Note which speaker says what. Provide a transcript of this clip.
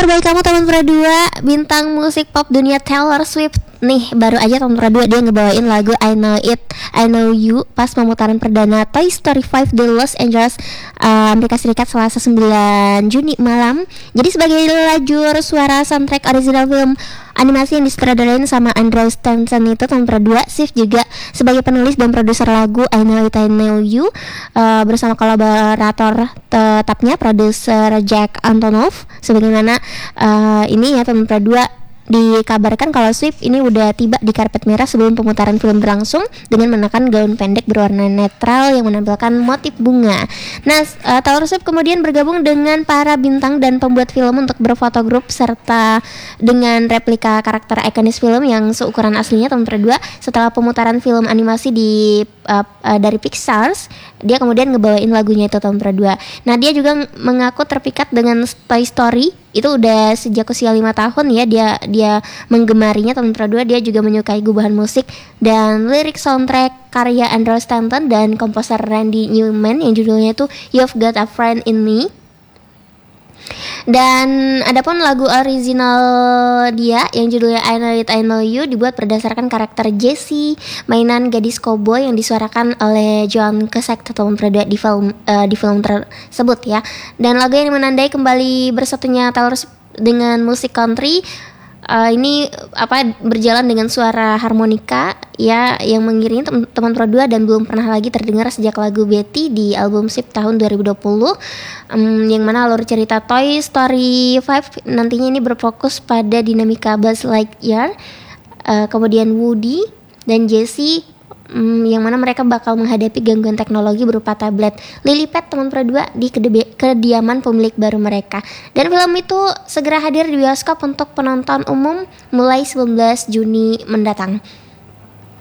Speaker 1: terbaik kamu tahun Pura 2, bintang musik pop dunia Taylor Swift. Nih baru aja tahun Pura 2 dia ngebawain lagu I Know It, I Know You pas pemutaran perdana Toy Story 5 di Los Angeles, Amerika Serikat Selasa 9 Juni malam. Jadi sebagai lajur suara soundtrack original film animasi yang disutradarain sama Andrew Stanton itu tahun Pura 2, Swift juga sebagai penulis dan produser lagu I Know It, I Know You, bersama kolaborator tetapnya produser Jack Antonoff. Sebagaimana ini ya tahun Pura 2 dikabarkan kalau Swift ini udah tiba di karpet merah sebelum pemutaran film berlangsung dengan mengenakan gaun pendek berwarna netral yang menampilkan motif bunga. Nah, Taylor Swift kemudian bergabung dengan para bintang dan pembuat film untuk berfoto grup serta dengan replika karakter ikonis film yang seukuran aslinya tahun Pura 2. Setelah pemutaran film animasi dari Pixar, dia kemudian ngebawain lagunya itu tahun Pura 2. Nah, dia juga mengaku terpikat dengan Toy Story. Itu udah sejak usia 5 tahun ya dia menggemarinya tahun Pura 2. Dia juga menyukai gubahan musik dan lirik soundtrack karya Andrew Stanton dan komposer Randy Newman yang judulnya itu You've Got a Friend in Me. Dan adapun lagu original dia yang judulnya I Know It, I Know You dibuat berdasarkan karakter Jessie, mainan gadis cowboy yang disuarakan oleh Joan Cusack tahun Pura 2 di film tersebut ya. Dan lagu yang menandai kembali bersatunya Taylor Swift dengan musik country ini berjalan dengan suara harmonika ya yang mengiringi teman Pro 2 dan belum pernah lagi terdengar sejak lagu Betty di album Swift tahun 2020, yang mana alur cerita Toy Story 5 nantinya ini berfokus pada dinamika Buzz Lightyear, kemudian Woody dan Jessie, yang mana mereka bakal menghadapi gangguan teknologi berupa tablet Lilypad teman Pro 2 di kediaman pemilik baru mereka. Dan film itu segera hadir di bioskop untuk penonton umum mulai 19 Juni mendatang.